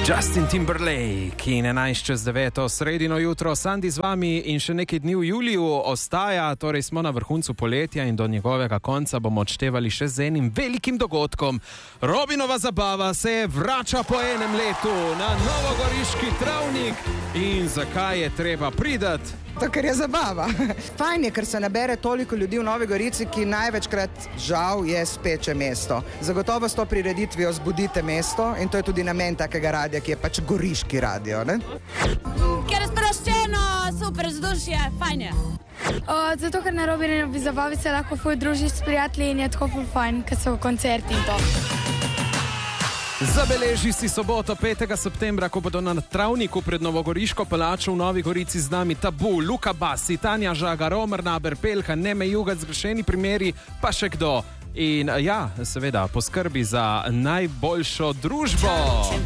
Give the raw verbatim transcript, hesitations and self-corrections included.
Justin Timberlake in enajst čez deveto sredino jutro, Sandi z vami in še nekaj dni v juliju ostaja, torej smo na vrhuncu poletja in do njegovega konca bomo odštevali še z enim velikim dogodkom. Robinova zabava se vrača po enem letu na novogoriški travnik in zakaj je treba pridati? To, ker je zabava. Fajn je, ker se nabere toliko ljudi v Novi Gorici, ki največkrat žal je speče mesto. Zagotovo s to prireditvijo zbudite mesto in to je tudi namen takega radija, ki je pač goriški radio, ne? Ker je sproščeno, super vzdušje, fajn je. O, zato, ker na Robinovi zabavi se lahko ful družiš s prijatelji in je tako ful fajn, ker so koncerti in to. Zabeleži si soboto petega septembra, ko bodo na travniku pred Novogoriško palačo v Novi Gorici z nami Tabu, Luka Basi, Tanja Žagar, Romer Naber, Pelha, Neme Jugac, zgrešeni primeri, pa še kdo. In ja, seveda, poskrbi za najboljšo družbo.